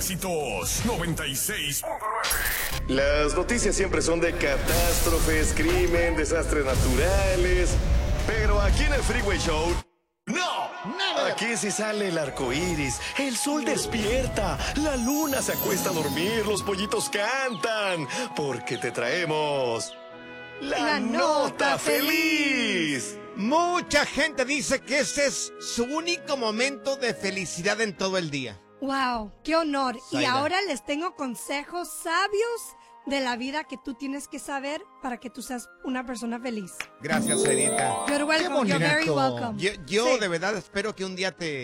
Éxitos 96.9. Las noticias siempre son de catástrofes, crimen, desastres naturales. Pero aquí en el Freeway Show, ¡no! Aquí sí sale el arco iris, el sol despierta, la luna se acuesta a dormir, los pollitos cantan. Porque te traemos la nota feliz. Mucha gente dice que ese es su único momento de felicidad en todo el día. ¡Wow! ¡Qué honor! Zaida. Y ahora les tengo consejos sabios de la vida que tú tienes que saber para que tú seas una persona feliz. Gracias, Sarita. You're welcome. You're very welcome. Yo Sí. de verdad espero que un día te